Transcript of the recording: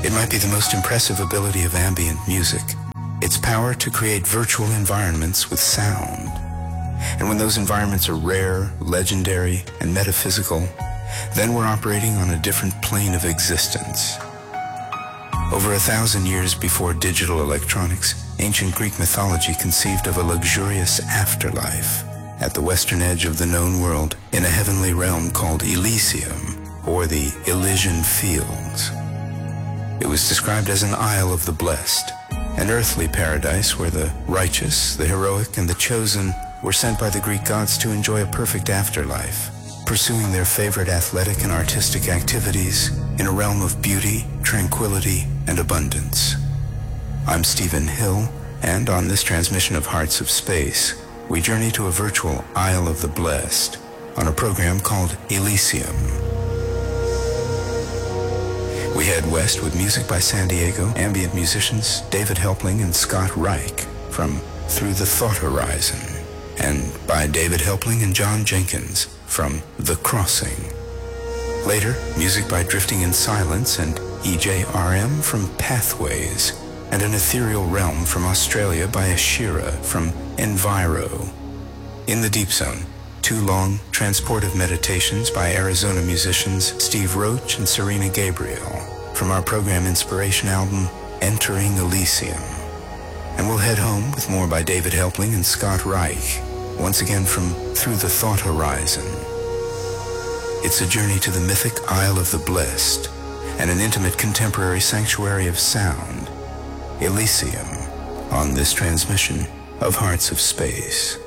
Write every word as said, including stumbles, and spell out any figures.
It might be the most impressive ability of ambient music, its power to create virtual environments with sound. And when those environments are rare, legendary, and metaphysical, then we're operating on a different plane of existence. Over a thousand years before digital electronics, ancient Greek mythology conceived of a luxurious afterlife at the western edge of the known world in a heavenly realm called Elysium, or the Elysian Fields. It was described as an Isle of the Blessed, an earthly paradise where the righteous, the heroic, and the chosen were sent by the Greek gods to enjoy a perfect afterlife, pursuing their favorite athletic and artistic activities in a realm of beauty, tranquility, and abundance. I'm Stephen Hill, and on this transmission of Hearts of Space, we journey to a virtual Isle of the Blessed on a program called Elysium. We head west with music by San Diego ambient musicians David Helpling and Scott Reich from Through the Thought Horizon, and by David Helpling and John Jenkins from The Crossing. Later, music by Drifting in Silence and E J R M from Pathways, and an ethereal realm from Australia by Ashira from Enviro. In the Deep Zone, two long, transportive meditations by Arizona musicians Steve Roach and Serena Gabriel from our program Inspiration album, Entering Elysium. And we'll head home with more by David Helpling and Scott Reich, once again from Through the Thought Horizon. It's a journey to the mythic Isle of the Blessed and an intimate contemporary sanctuary of sound, Elysium, on this transmission of Hearts of Space.